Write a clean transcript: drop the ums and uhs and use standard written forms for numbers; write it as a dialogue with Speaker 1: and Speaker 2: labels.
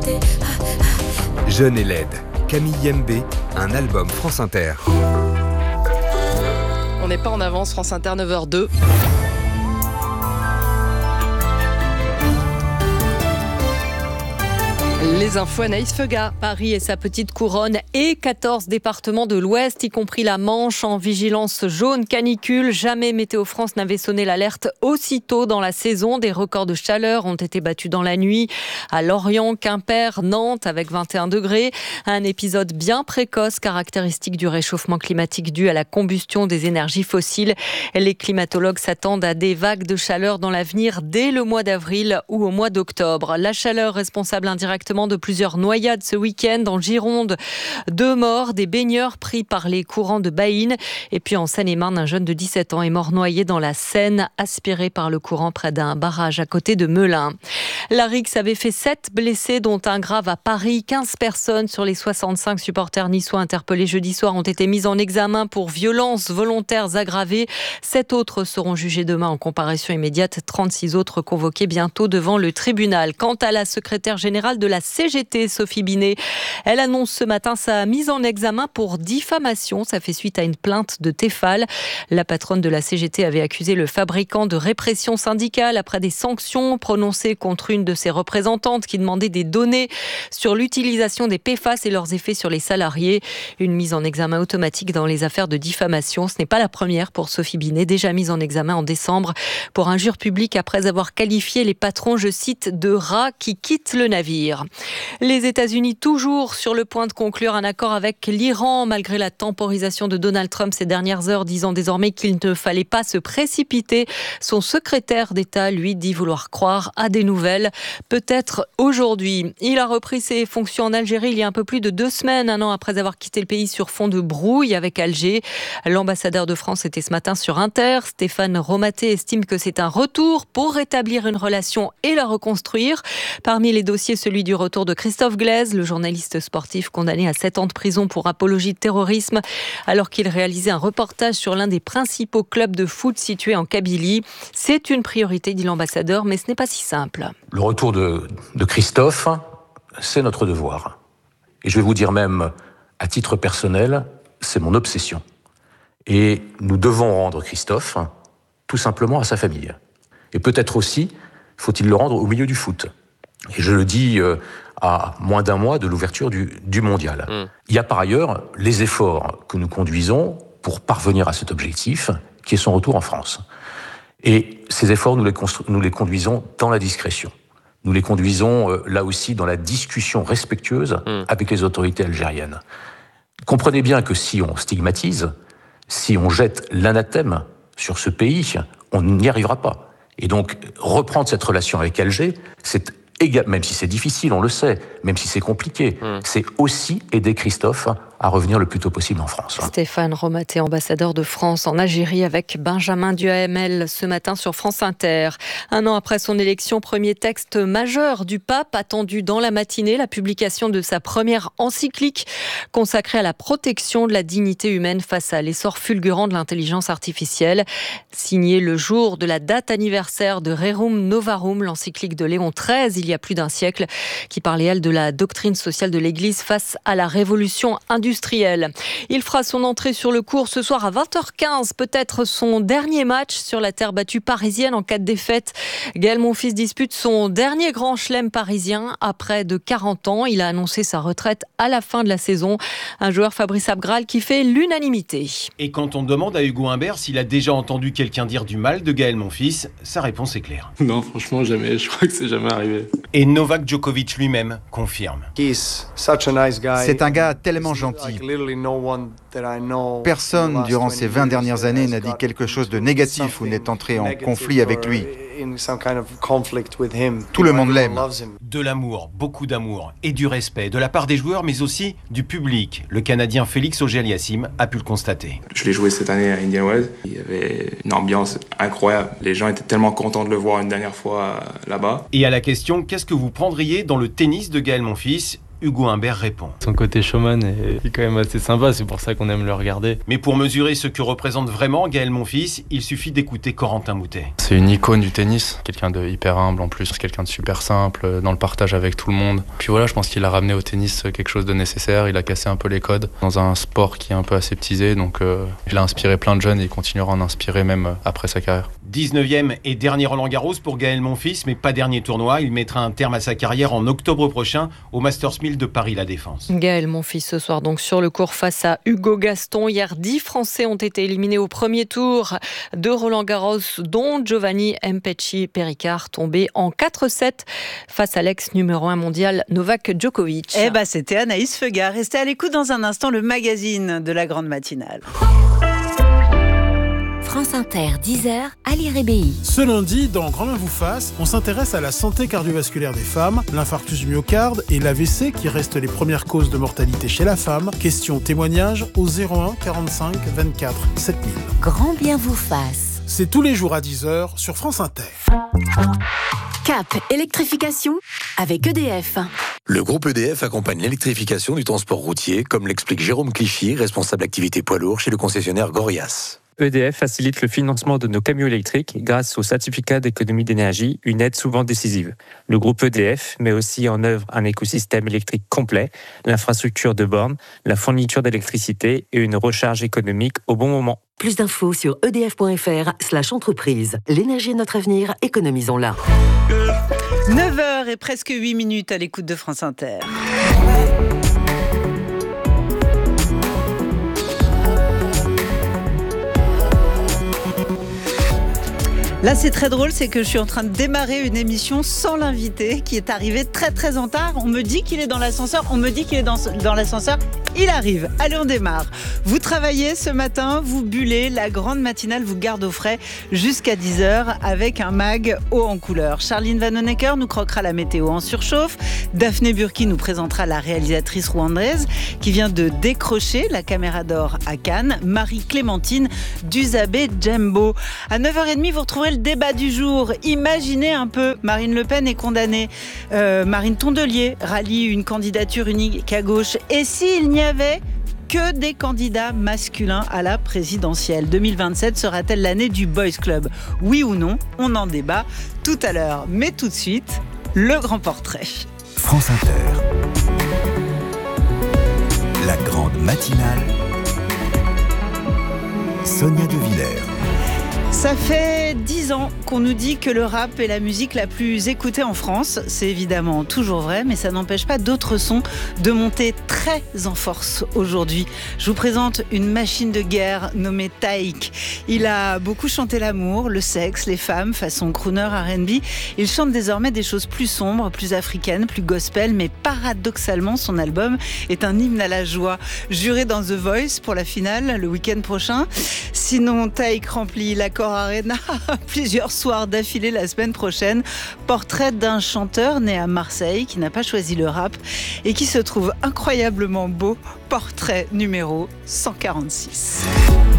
Speaker 1: Jeune et laide, Camille Yembé, un album France Inter.
Speaker 2: On n'est pas en avance, France Inter 9h02. Les infos, Anaïs Feuga. Paris et sa petite couronne et 14 départements de l'Ouest, y compris la Manche, en vigilance jaune canicule. Jamais Météo France n'avait sonné l'alerte aussitôt dans la saison. Des records de chaleur ont été battus dans la nuit à Lorient, Quimper, Nantes avec 21 degrés. Un épisode bien précoce, caractéristique du réchauffement climatique dû à la combustion des énergies fossiles. Les climatologues s'attendent à des vagues de chaleur dans l'avenir dès le mois d'avril ou au mois d'octobre. La chaleur responsable indirectement de plusieurs noyades ce week-end en Gironde. 2 morts, des baigneurs pris par les courants de Baïne. Et puis en Seine-et-Marne, un jeune de 17 ans est mort noyé dans la Seine, aspiré par le courant près d'un barrage à côté de Melun. La Rixe avait fait 7 blessés, dont un grave à Paris. 15 personnes sur les 65 supporters niçois interpellés jeudi soir ont été mises en examen pour violences volontaires aggravées. 7 autres seront jugés demain en comparution immédiate. 36 autres convoqués bientôt devant le tribunal. Quant à la secrétaire générale de la CGT, Sophie Binet, elle annonce ce matin sa mise en examen pour diffamation. Ça fait suite à une plainte de Tefal. La patronne de la CGT avait accusé le fabricant de répression syndicale après des sanctions prononcées contre une de ses représentantes qui demandait des données sur l'utilisation des PFAS et leurs effets sur les salariés. Une mise en examen automatique dans les affaires de diffamation. Ce n'est pas la première pour Sophie Binet, déjà mise en examen en décembre pour injure publique après avoir qualifié les patrons, je cite, de rats qui quittent le navire. Les États-Unis toujours sur le point de conclure un accord avec l'Iran malgré la temporisation de Donald Trump ces dernières heures, disant désormais qu'il ne fallait pas se précipiter. Son secrétaire d'État, lui, dit vouloir croire à des nouvelles, peut-être aujourd'hui. Il a repris ses fonctions en Algérie il y a un peu plus de 2 semaines, un an après avoir quitté le pays sur fond de brouille avec Alger. L'ambassadeur de France était ce matin sur Inter. Stéphane Romaté estime que c'est un retour pour rétablir une relation et la reconstruire. Parmi les dossiers, celui du retour de Christophe Glaise, le journaliste sportif condamné à 7 ans de prison pour apologie de terrorisme, alors qu'il réalisait un reportage sur l'un des principaux clubs de foot situés en Kabylie. C'est une priorité, dit l'ambassadeur, mais ce n'est pas si simple.
Speaker 3: Le retour de Christophe, c'est notre devoir. Et je vais vous dire même, à titre personnel, c'est mon obsession. Et nous devons rendre Christophe tout simplement à sa famille. Et peut-être aussi, faut-il le rendre au milieu du foot. Et je le dis à moins d'un mois de l'ouverture du mondial. Il y a par ailleurs les efforts que nous conduisons pour parvenir à cet objectif, qui est son retour en France. Et ces efforts, nous les conduisons dans la discrétion. Nous les conduisons là aussi dans la discussion respectueuse avec les autorités algériennes. Comprenez bien que si on stigmatise, si on jette l'anathème sur ce pays, on n'y arrivera pas. Et donc, reprendre cette relation avec Alger, c'est même si c'est difficile, on le sait, même si c'est compliqué, c'est aussi aider Christophe à revenir le plus tôt possible en France.
Speaker 2: Stéphane Romaté, ambassadeur de France en Algérie avec Benjamin Duhamel ce matin sur France Inter. Un an après son élection, premier texte majeur du pape attendu dans la matinée, la publication de sa première encyclique consacrée à la protection de la dignité humaine face à l'essor fulgurant de l'intelligence artificielle. Signée le jour de la date anniversaire de Rerum Novarum, l'encyclique de Léon XIII, il y a plus d'un siècle, qui parlait, elle, de la doctrine sociale de l'Église face à la révolution industrielle. Il fera son entrée sur le court ce soir à 20h15, peut-être son dernier match sur la terre battue parisienne en cas de défaite. Gaël Monfils dispute son dernier grand chelem parisien à près de 40 ans. Il a annoncé sa retraite à la fin de la saison. Un joueur, Fabrice Abgral, qui fait l'unanimité.
Speaker 4: Et quand on demande à Hugo Humbert s'il a déjà entendu quelqu'un dire du mal de Gaël Monfils, sa réponse est claire.
Speaker 5: Non, franchement, jamais. Je crois que c'est jamais arrivé.
Speaker 4: Et Novak Djokovic lui-même confirme.
Speaker 6: C'est un gars tellement gentil. Personne durant ces 20 dernières années n'a dit quelque chose de négatif ou n'est entré en conflit avec lui. Tout le monde l'aime.
Speaker 4: De l'amour, beaucoup d'amour et du respect de la part des joueurs, mais aussi du public. Le Canadien Félix Auger-Aliassime a pu le constater.
Speaker 5: Je l'ai joué cette année à Indian Wells. Il y avait une ambiance incroyable. Les gens étaient tellement contents de le voir une dernière fois là-bas.
Speaker 4: Et à la question « Qu'est-ce que vous prendriez dans le tennis de Gaël Monfils ?» Hugo Humbert répond.
Speaker 7: Son côté showman est quand même assez sympa, c'est pour ça qu'on aime le regarder.
Speaker 4: Mais pour mesurer ce que représente vraiment Gaël Monfils, il suffit d'écouter Corentin Moutet.
Speaker 7: C'est une icône du tennis, quelqu'un de hyper humble en plus, quelqu'un de super simple, dans le partage avec tout le monde. Puis voilà, je pense qu'il a ramené au tennis quelque chose de nécessaire, il a cassé un peu les codes dans un sport qui est un peu aseptisé, donc il a inspiré plein de jeunes et il continuera à en inspirer même après sa carrière.
Speaker 4: 19e et dernier Roland-Garros pour Gaël Monfils, mais pas dernier tournoi. Il mettra un terme à sa carrière en octobre prochain au Masters 1000 de Paris-La Défense.
Speaker 2: Gaël Monfils ce soir donc sur le court face à Hugo Gaston. Hier, 10 Français ont été éliminés au premier tour de Roland-Garros, dont Giovanni Mpetshi Perricard, tombé en 4-7 face à l'ex numéro 1 mondial Novak Djokovic.
Speaker 8: C'était Anaïs Feuga. Restez à l'écoute dans un instant, le magazine de la grande matinale.
Speaker 9: France Inter, 10h, Ali Rébéi.
Speaker 10: Ce lundi, dans Grand Main vous fasse, on s'intéresse à la santé cardiovasculaire des femmes, l'infarctus du myocarde et l'AVC qui restent les premières causes de mortalité chez la femme. Question témoignage au 01 45 24 7000.
Speaker 9: Grand bien vous fasse.
Speaker 10: C'est tous les jours à 10h sur France Inter.
Speaker 9: Cap électrification avec EDF.
Speaker 11: Le groupe EDF accompagne l'électrification du transport routier, comme l'explique Jérôme Clichy, responsable activité poids lourd chez le concessionnaire Gorias.
Speaker 12: EDF facilite le financement de nos camions électriques grâce au certificat d'économie d'énergie, une aide souvent décisive. Le groupe EDF met aussi en œuvre un écosystème électrique complet, l'infrastructure de bornes, la fourniture d'électricité et une recharge économique au bon moment.
Speaker 13: Plus d'infos sur edf.fr/entreprise. L'énergie est notre avenir, économisons-la.
Speaker 8: 9h et presque 8 minutes à l'écoute de France Inter. Là, c'est très drôle, c'est que je suis en train de démarrer une émission sans l'invité qui est arrivé très très en retard. On me dit qu'il est dans l'ascenseur, dans l'ascenseur. Il arrive. Allez, on démarre. Vous travaillez ce matin, vous bullez, la grande matinale vous garde au frais jusqu'à 10h avec un mag haut en couleur. Charline Vanhoenacker nous croquera la météo en surchauffe. Daphné Burki nous présentera la réalisatrice rwandaise qui vient de décrocher la caméra d'or à Cannes, Marie-Clémentine Duzabé Djembo. À 9h30, vous retrouverez le débat du jour. Imaginez un peu, Marine Le Pen est condamnée. Marine Tondelier rallie une candidature unique à gauche. Et s'il n'y avait que des candidats masculins à la présidentielle, 2027 sera-t-elle l'année du Boys Club? Oui ou non? On en débat tout à l'heure. Mais tout de suite, le grand portrait.
Speaker 1: France Inter. La grande matinale. Sonia De Villers.
Speaker 8: Ça fait 10 ans qu'on nous dit que le rap est la musique la plus écoutée en France. C'est évidemment toujours vrai, mais ça n'empêche pas d'autres sons de monter très en force aujourd'hui. Je vous présente une machine de guerre nommée Taïk. Il a beaucoup chanté l'amour, le sexe, les femmes, façon crooner R&B. Il chante désormais des choses plus sombres, plus africaines, plus gospel, mais paradoxalement, son album est un hymne à la joie. Juré dans The Voice pour la finale le week-end prochain. Sinon, Taïk remplit l'Accor Arena plusieurs soirs d'affilée la semaine prochaine. Portrait d'un chanteur né à Marseille qui n'a pas choisi le rap et qui se trouve incroyablement beau. Portrait numéro 146.